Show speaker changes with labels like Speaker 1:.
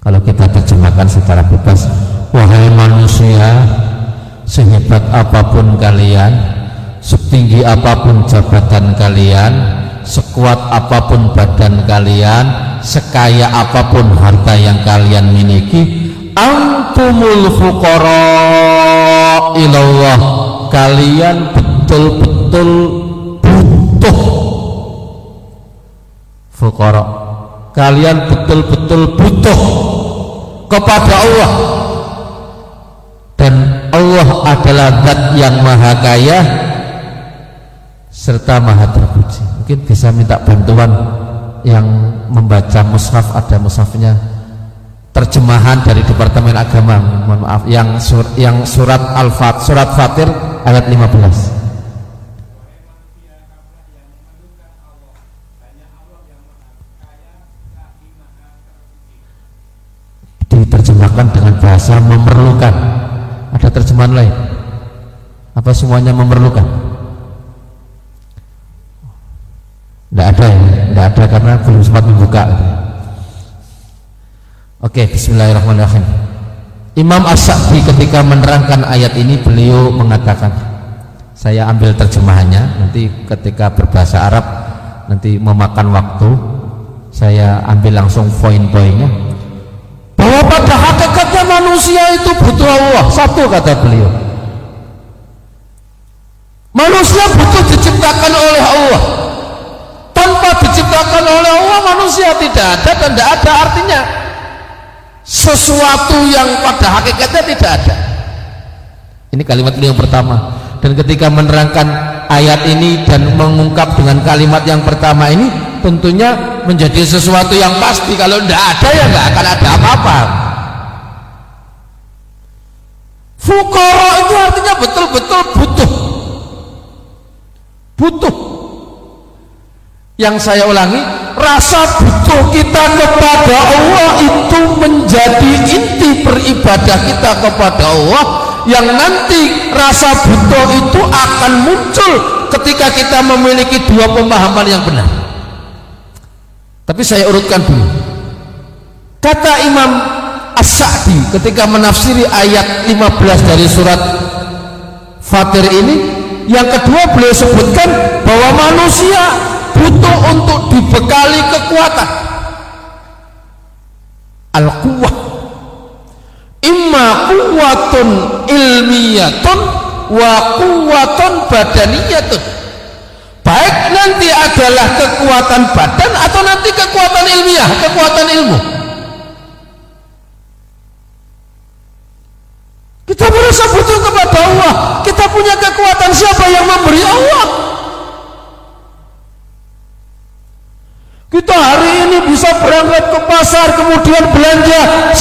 Speaker 1: Kalau kita terjemahkan secara bebas, wahai manusia, sehebat apapun kalian, setinggi apapun jabatan kalian, sekuat apapun badan kalian, sekaya apapun harta yang kalian miliki, antumul fuqara ilallah, kalian betul-betul butuh. Fuqara, kalian betul-betul butuh kepada Allah, dan Allah adalah zat yang maha kaya serta maha terpuji. Mungkin bisa minta bantuan yang membaca mushaf, ada mushafnya, terjemahan dari Departemen Agama, mohon maaf, yang surat surat Fatir ayat 15. Diterjemahkan dengan bahasa memerlukan. Ada terjemahan lain? Apa semuanya memerlukan? Tidak ada ya? Tidak ada karena belum sempat membuka. Oke, bismillahirrahmanirrahim. Imam As-Sa'di ketika menerangkan ayat ini, beliau mengatakan, saya ambil terjemahannya, nanti ketika berbahasa Arab nanti memakan waktu, saya ambil langsung poin-poinnya, bahwa pada hakikatnya manusia itu butuh Allah. Satu, kata beliau, manusia butuh diciptakan oleh Allah. Tanpa diciptakan oleh Allah, manusia tidak ada, dan tidak ada artinya sesuatu yang pada hakikatnya tidak ada. Ini kalimat beliau yang pertama. Dan ketika menerangkan ayat ini dan mengungkap dengan kalimat yang pertama ini, tentunya menjadi sesuatu yang pasti. Kalau tidak ada, ya nggak akan ada apa-apa. Fuqara itu artinya betul-betul butuh. Yang saya ulangi, rasa butuh kita kepada Allah itu menjadi inti beribadah kita kepada Allah, yang nanti rasa butuh itu akan muncul ketika kita memiliki dua pemahaman yang benar. Tapi saya urutkan dulu. Kata Imam As-Sa'di ketika menafsiri ayat 15 dari surat Fatir ini, yang kedua beliau sebutkan bahwa manusia butuh untuk dibekali kekuatan. Al-quwwah, imma quwwatun ilmiyatun wa quwwatun badaniyatun. Baik nanti adalah kekuatan badan atau nanti kekuatan ilmiah, kekuatan ilmu. Kita merasa butuh kepada Allah, kita punya kekuatan, siapa yang memberi? Allah. Kita hari ini bisa berangkat ke pasar, kemudian belanja